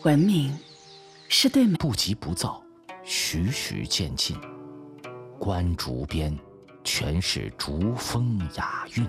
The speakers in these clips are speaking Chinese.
文明是对美不急不躁，徐徐渐进。观竹边，全是竹风雅韵。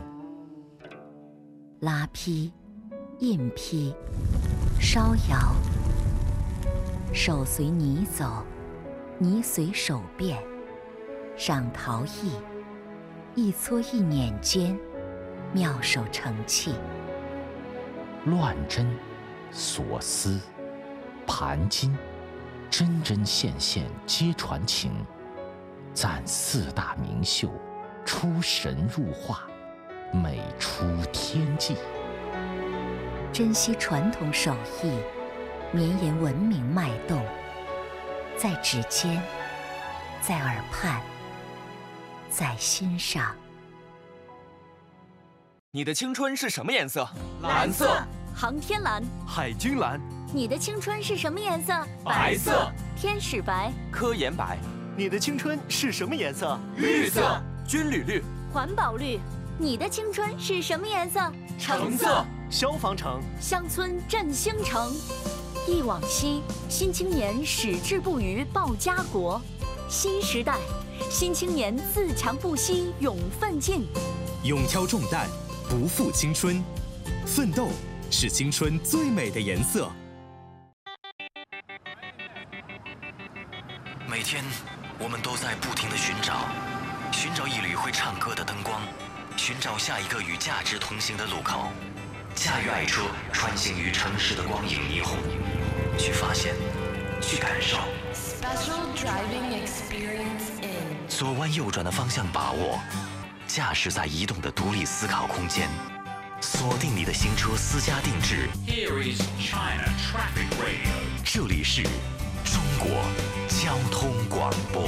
拉坯、印坯、烧窑，手随泥走，泥随手变。赏陶艺，一撮一捻间，妙手成器。 乱针、锁丝、盘金，针针线线皆传情。赞四大名秀，出神入化，美出天际。 珍惜传统手艺，绵延文明脉动，在指尖，在耳畔，在心上。 你的青春是什么颜色？ 蓝色。 航天蓝。 海军蓝。 你的青春是什么颜色？ 白色。 天使白。 科研白。 你的青春是什么颜色？ 绿色。 军旅绿。 环保绿。你的青春是什么颜色？ 橙色。 消防橙。 乡村振兴城。忆往昔，新青年矢志不渝报家国。新时代，新青年自强不息勇奋进。 勇挑重担，不负青春。奋斗是青春最美的颜色。 每天，我们都在不停地寻找一缕会唱歌的灯光，寻找下一个与价值同行的路口。驾驭爱车，穿行于城市的光影霓虹，去发现，去感受。 Special driving experience in。 左弯右转的方向把握，驾驶在移动的独立思考空间。锁定你的新车私家定制。 Here is China Traffic Radio。 这里是中国交通广播。